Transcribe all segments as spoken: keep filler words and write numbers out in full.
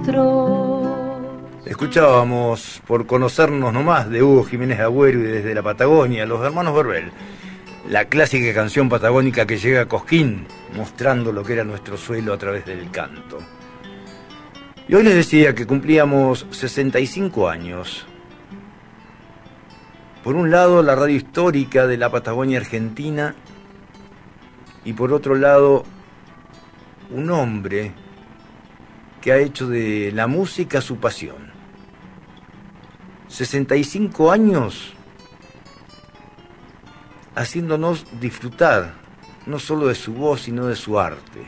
nuestros. Escuchábamos, por conocernos nomás, de Hugo Jiménez Agüero y desde la Patagonia, los hermanos Verbel, la clásica canción patagónica que llega a Cosquín, mostrando lo que era nuestro suelo a través del canto. Y hoy les decía que cumplíamos sesenta y cinco años. Por un lado, la radio histórica de la Patagonia Argentina, y por otro lado, un hombre que ha hecho de la música su pasión. sesenta y cinco años haciéndonos disfrutar no solo de su voz, sino de su arte.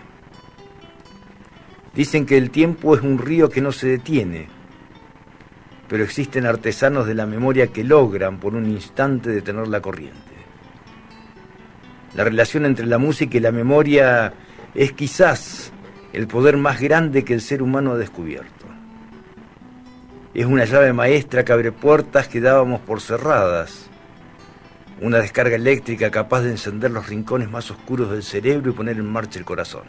Dicen que el tiempo es un río que no se detiene, pero existen artesanos de la memoria que logran por un instante detener la corriente. La relación entre la música y la memoria es quizás el poder más grande que el ser humano ha descubierto. Es una llave maestra que abre puertas que dábamos por cerradas. Una descarga eléctrica capaz de encender los rincones más oscuros del cerebro y poner en marcha el corazón.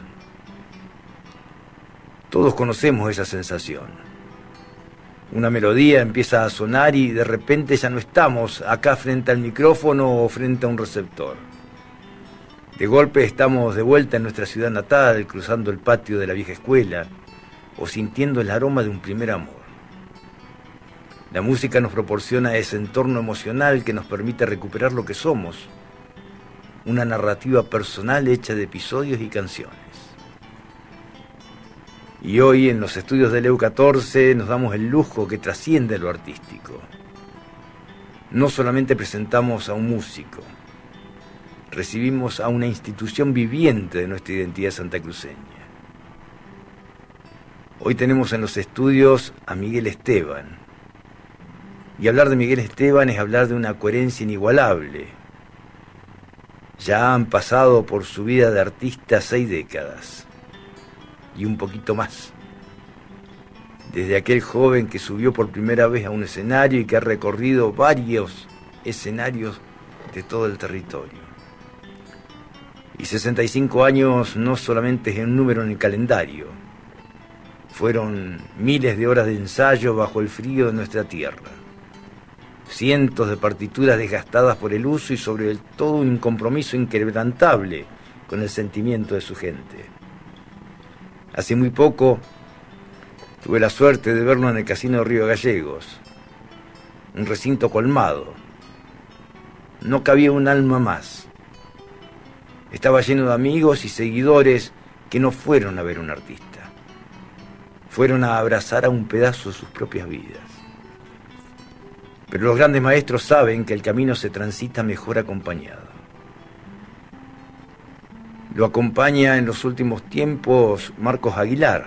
Todos conocemos esa sensación. Una melodía empieza a sonar y de repente ya no estamos acá frente al micrófono o frente a un receptor. De golpe estamos de vuelta en nuestra ciudad natal, cruzando el patio de la vieja escuela o sintiendo el aroma de un primer amor. La música nos proporciona ese entorno emocional que nos permite recuperar lo que somos, una narrativa personal hecha de episodios y canciones. Y hoy en los estudios del E U catorce nos damos el lujo que trasciende lo artístico. No solamente presentamos a un músico, recibimos a una institución viviente de nuestra identidad santacruceña. Hoy tenemos en los estudios a Miguel Esteban. Y hablar de Miguel Esteban es hablar de una coherencia inigualable. Ya han pasado por su vida de artista seis décadas. Y un poquito más. Desde aquel joven que subió por primera vez a un escenario y que ha recorrido varios escenarios de todo el territorio. Y sesenta y cinco años no solamente es un número en el calendario. Fueron miles de horas de ensayo bajo el frío de nuestra tierra. Cientos de partituras desgastadas por el uso y sobre todo un compromiso inquebrantable con el sentimiento de su gente. Hace muy poco tuve la suerte de verlo en el Casino de Río Gallegos, un recinto colmado. No cabía un alma más. Estaba lleno de amigos y seguidores que no fueron a ver a un artista. Fueron a abrazar a un pedazo de sus propias vidas. Pero los grandes maestros saben que el camino se transita mejor acompañado. Lo acompaña en los últimos tiempos Marcos Aguilar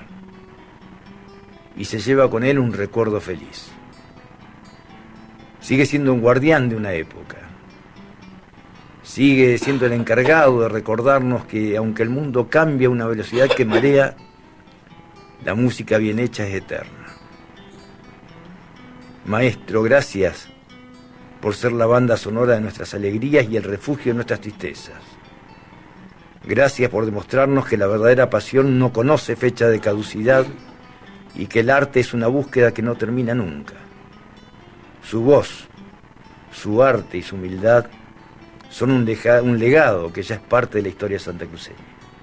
y se lleva con él un recuerdo feliz. Sigue siendo un guardián de una época. Sigue siendo el encargado de recordarnos que aunque el mundo cambia a una velocidad que marea, la música bien hecha es eterna. Maestro, gracias por ser la banda sonora de nuestras alegrías y el refugio de nuestras tristezas. Gracias por demostrarnos que la verdadera pasión no conoce fecha de caducidad y que el arte es una búsqueda que no termina nunca. Su voz, su arte y su humildad son un, lega- un legado que ya es parte de la historia santacruceña.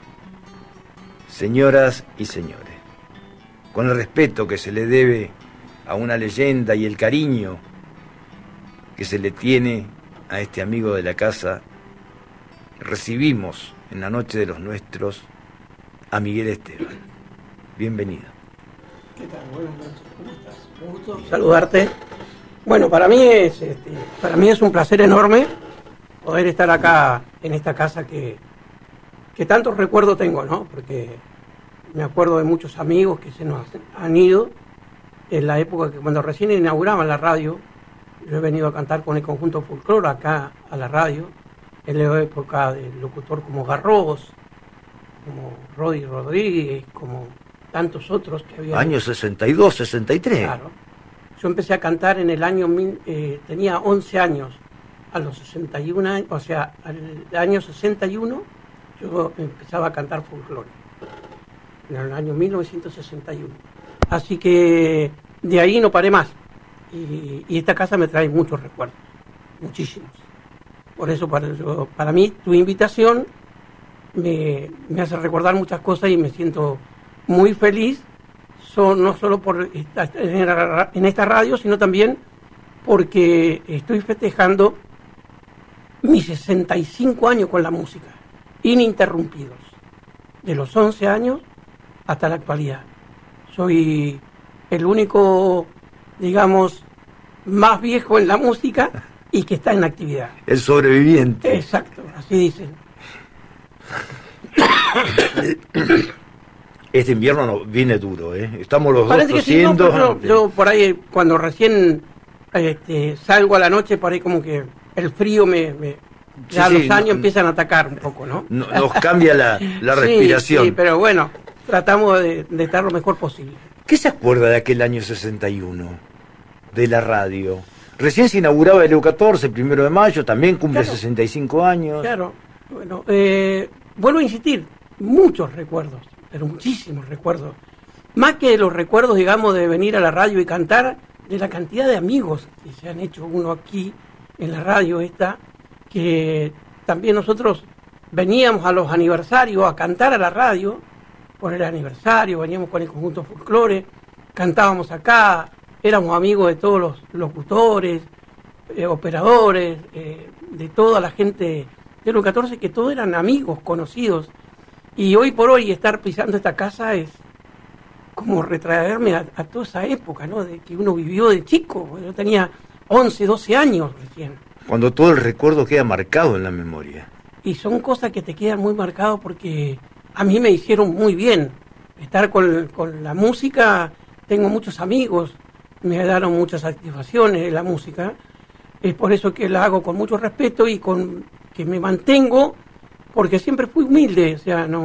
Señoras y señores, con el respeto que se le debe a una leyenda y el cariño que se le tiene a este amigo de la casa, recibimos en la noche de los nuestros a Miguel Esteban. Bienvenido. ¿Qué tal? Buenas noches. ¿Cómo estás? Un gusto saludarte. Bueno, para mí es este, para mí es un placer enorme poder estar acá en esta casa que, que tantos recuerdos tengo, ¿no? Porque me acuerdo de muchos amigos que se nos han ido en la época que cuando recién inauguraban la radio. Yo he venido a cantar con el conjunto Folklore acá a la radio, en la época del locutor como Garros, como Rodi Rodríguez, como tantos otros que había. Año sesenta y dos, sesenta y tres. Claro. Yo empecé a cantar en el año, eh, tenía once años, a los sesenta y uno años, o sea, al año sesenta y uno yo empezaba a cantar folclore, en el año mil novecientos sesenta y uno. Así que de ahí no paré más. Y, y esta casa me trae muchos recuerdos, muchísimos. Por eso para, yo, para mí tu invitación me, me hace recordar muchas cosas y me siento muy feliz, so, no solo por estar en esta radio, sino también porque estoy festejando mis sesenta y cinco años con la música, ininterrumpidos, de los once años hasta la actualidad. Soy el único, digamos, más viejo en la música y que está en actividad. El sobreviviente. Exacto, así dicen. Este invierno no, viene duro, ¿eh? Estamos los Parece dos que tosiendo. sí, no, yo, yo por ahí, cuando recién este, salgo a la noche, por ahí como que el frío me... me ya sí, los sí, años no, empiezan a atacar un poco, ¿no? no nos cambia la, la respiración. Sí, sí, pero bueno, tratamos de, de estar lo mejor posible. ¿Qué se acuerda de aquel año sesenta y uno? De la radio. Recién se inauguraba el E U catorce, el primero de mayo, también cumple claro, sesenta y cinco años. Claro, bueno, eh, vuelvo a insistir, muchos recuerdos, pero muchísimos recuerdos. Más que los recuerdos, digamos, de venir a la radio y cantar, de la cantidad de amigos que se han hecho uno aquí en la radio esta, que también nosotros veníamos a los aniversarios a cantar a la radio, por el aniversario, veníamos con el conjunto Folklore, cantábamos acá, éramos amigos de todos los locutores, eh, operadores, eh, de toda la gente del E U catorce, que todos eran amigos, conocidos, y hoy por hoy estar pisando esta casa es como retraerme a, a toda esa época, ¿no? De que uno vivió de chico. Yo tenía once, doce años recién. Cuando todo el recuerdo queda marcado en la memoria. Y son cosas que te quedan muy marcadas porque a mí me hicieron muy bien. Estar con, con la música, tengo muchos amigos, me dieron muchas satisfacciones la música. Es por eso que la hago con mucho respeto y con que me mantengo, porque siempre fui humilde. O sea, no.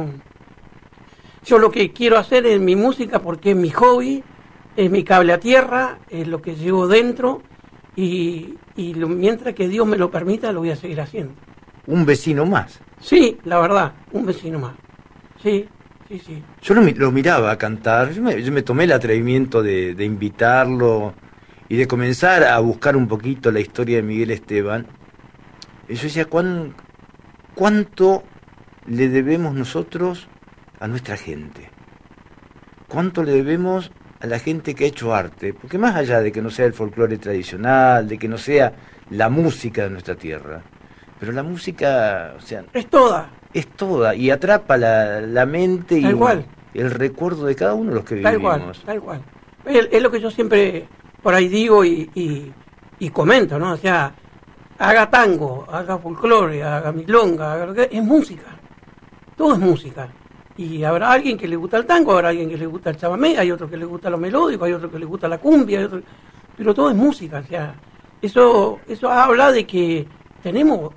Yo lo que quiero hacer es mi música porque es mi hobby, es mi cable a tierra, es lo que llevo dentro. Y, y lo, mientras que Dios me lo permita, lo voy a seguir haciendo. ¿Un vecino más? Sí, la verdad, un vecino más. Sí, sí, sí. Yo lo, lo miraba a cantar, yo me, yo me tomé el atrevimiento de, de invitarlo y de comenzar a buscar un poquito la historia de Miguel Esteban. Y yo decía, ¿cuán, ¿cuánto le debemos nosotros a nuestra gente? ¿Cuánto le debemos a la gente que ha hecho arte? Porque más allá de que no sea el folclore tradicional, de que no sea la música de nuestra tierra, pero la música, o sea... Es toda. Es toda, y atrapa la, la mente tal y cual. El recuerdo de cada uno de los que tal vivimos. Cual, tal cual. Es, es lo que yo siempre por ahí digo y, y, y comento, ¿no? O sea, haga tango, haga folclore, haga milonga, haga lo que... Es música. Todo es música. Y habrá alguien que le gusta el tango, habrá alguien que le gusta el chamamé, hay otro que le gusta lo melódico, hay otro que le gusta la cumbia, hay otro... pero todo es música. O sea, eso, eso habla de que tenemos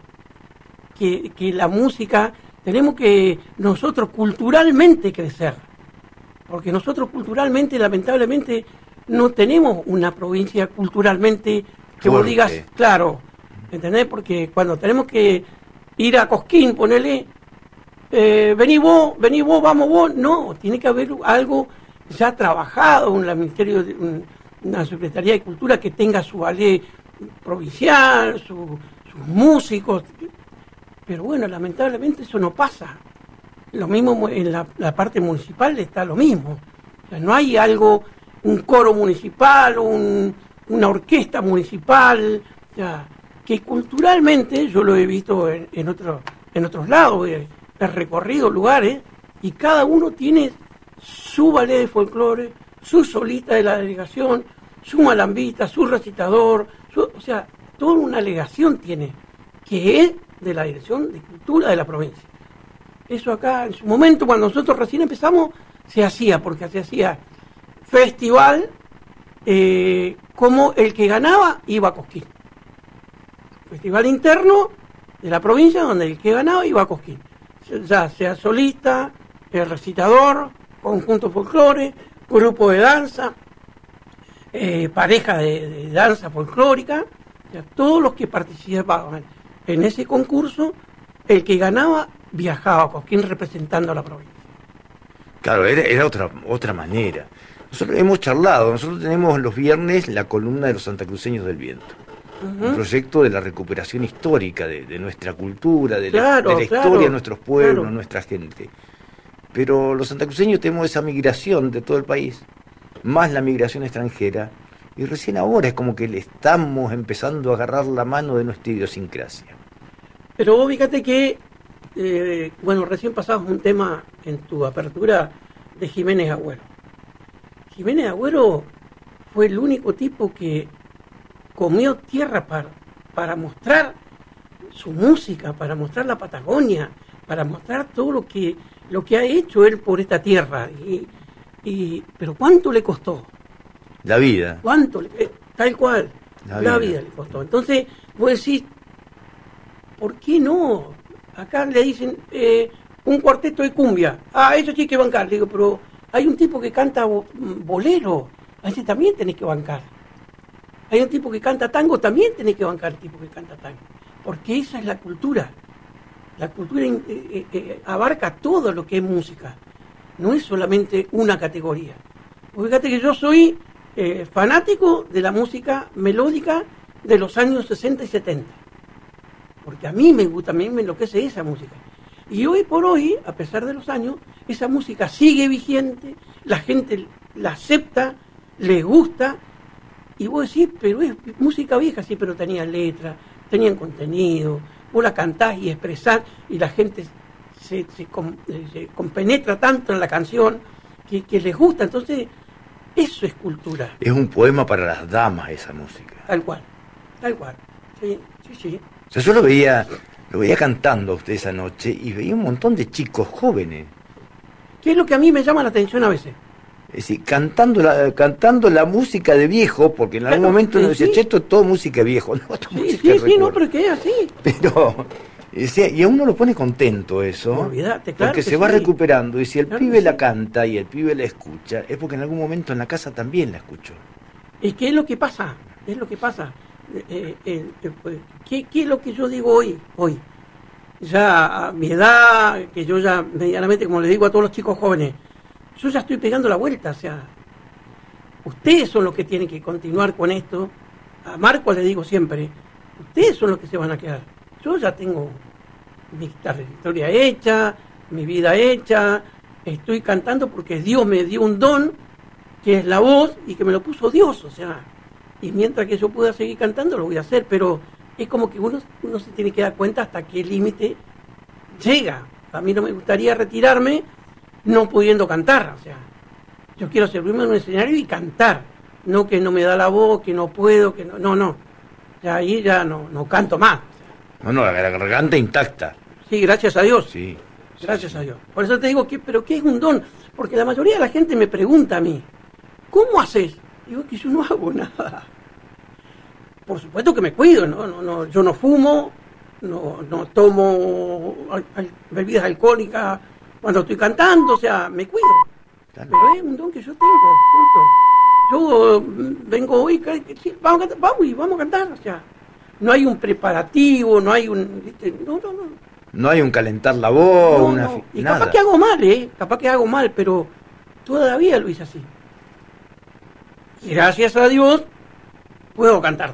que, que la música, tenemos que nosotros culturalmente crecer. Porque nosotros culturalmente, lamentablemente, no tenemos una provincia culturalmente que vos digas, claro, ¿entendés? Porque cuando tenemos que ir a Cosquín, ponele... Eh, vení vos, vení vos, vamos vos. No, tiene que haber algo ya trabajado, un ministerio, de, un, una Secretaría de Cultura que tenga su ballet provincial, su, sus músicos. Pero bueno, lamentablemente eso no pasa. Lo mismo en la, la parte municipal está lo mismo. O sea, no hay algo, un coro municipal, un, una orquesta municipal, o sea, que culturalmente yo lo he visto en, en, otro, en otros lados. Eh, He recorrido lugares y cada uno tiene su ballet de folclore, su solista de la delegación, su malambista, su recitador, su, o sea, toda una delegación tiene, que es de la Dirección de Cultura de la provincia. Eso acá, en su momento, cuando nosotros recién empezamos, se hacía, porque se hacía festival, eh, como el que ganaba iba a Cosquín. Festival interno de la provincia, donde el que ganaba iba a Cosquín. Ya sea solista, el recitador, conjunto folclore, grupo de danza, eh, pareja de, de danza folclórica, o sea, todos los que participaban en ese concurso, el que ganaba viajaba a Cosquín representando a la provincia. Claro, era, era otra, otra manera. Nosotros hemos charlado, nosotros tenemos los viernes la columna de los santacruceños del viento. Uh-huh. Un proyecto de la recuperación histórica de, de nuestra cultura, de claro, la, de la claro, historia de nuestros pueblos, claro. nuestra gente. Pero los santacruceños tenemos esa migración de todo el país, más la migración extranjera, y recién ahora es como que le estamos empezando a agarrar la mano de nuestra idiosincrasia. Pero vos fíjate que, eh, bueno, recién pasabas un tema en tu apertura de Jiménez Agüero. Jiménez Agüero fue el único tipo que comió tierra para, para mostrar su música, para mostrar la Patagonia, para mostrar todo lo que, lo que ha hecho él por esta tierra. Y, y, pero ¿cuánto le costó? La vida. ¿Cuánto? Eh, tal cual. La, la vida. vida le costó. Entonces, vos decís, ¿por qué no? Acá le dicen eh, un cuarteto de cumbia. Ah, eso sí hay que bancar. Le digo, pero hay un tipo que canta bolero. A ese también tenés que bancar. Hay un tipo que canta tango, también tenés que bancar el tipo que canta tango. Porque esa es la cultura. La cultura eh, eh, eh, abarca todo lo que es música. No es solamente una categoría. Fíjate que yo soy eh, fanático de la música melódica de los años sesenta y setenta. Porque a mí me gusta, a mí me enloquece esa música. Y hoy por hoy, a pesar de los años, esa música sigue vigente, la gente la acepta, le gusta. Y vos decís, pero es música vieja, sí, pero tenía letra, tenían contenido, vos la cantás y expresás, y la gente se, se, com, se compenetra tanto en la canción que, que les gusta. Entonces, eso es cultura. Es un poema para las damas esa música. Tal cual, tal cual. Sí, sí, sí. O sea, yo lo veía, lo veía cantando a usted esa noche y veía un montón de chicos jóvenes. ¿Qué es lo que a mí me llama la atención a veces? Es decir, cantando la, cantando la música de viejo, porque en algún claro, momento uno decía, sí. Che, esto es todo música viejo. No, esto sí, música sí, sí, no, pero es que es así. Pero, decía, y a uno lo pone contento eso. Olvídate, claro. Porque se sí. va recuperando, y si el claro pibe sí. la canta y el pibe la escucha, es porque en algún momento en la casa también la escuchó. Es que es lo que pasa, es lo que pasa. Eh, eh, eh, ¿qué, ¿Qué es lo que yo digo hoy? Hoy. Ya a mi edad, que yo ya medianamente, como le digo a todos los chicos jóvenes, yo ya estoy pegando la vuelta, o sea, ustedes son los que tienen que continuar con esto. A Marco le digo siempre, ustedes son los que se van a quedar. Yo ya tengo mi trayectoria hecha, mi vida hecha, estoy cantando porque Dios me dio un don, que es la voz, y que me lo puso Dios, o sea, y mientras que yo pueda seguir cantando lo voy a hacer, pero es como que uno, uno se tiene que dar cuenta hasta qué límite llega. A mí no me gustaría retirarme no pudiendo cantar, o sea, yo quiero servirme en un escenario y cantar, no que no me da la voz, que no puedo, que no, no, no, ya ahí ya no, no canto más. No, no, la garganta intacta. Sí, gracias a Dios. Sí. Gracias sí, a Dios. Por eso te digo, que, pero ¿qué es un don? Porque la mayoría de la gente me pregunta a mí, ¿cómo haces? Digo que yo no hago nada. Por supuesto que me cuido, ¿no? No, no, yo no fumo, no, no tomo al, al, bebidas alcohólicas cuando estoy cantando, o sea, me cuido. Claro. Pero es un don que yo tengo, punto. Yo vengo hoy, vamos a cantar, vamos y vamos a cantar, o sea, no hay un preparativo, no hay un, ¿viste? no, no, no. No hay un calentar la voz, no, una no. Y nada. capaz que hago mal, ¿eh? Capaz que hago mal, pero todavía lo hice así. Y gracias a Dios puedo cantar.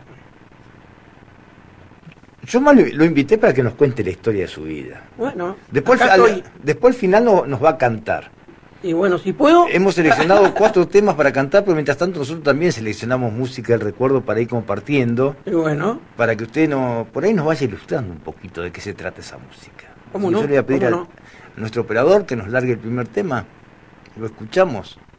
Yo más lo invité para que nos cuente la historia de su vida. Bueno, después al, estoy... después al final no, nos va a cantar. Y bueno, si puedo... Hemos seleccionado cuatro temas para cantar, pero mientras tanto nosotros también seleccionamos música del recuerdo para ir compartiendo. Y bueno. Para que usted no, por ahí nos vaya ilustrando un poquito de qué se trata esa música. ¿Cómo y no? Yo le voy a pedir a no? nuestro operador que nos largue el primer tema. Lo escuchamos.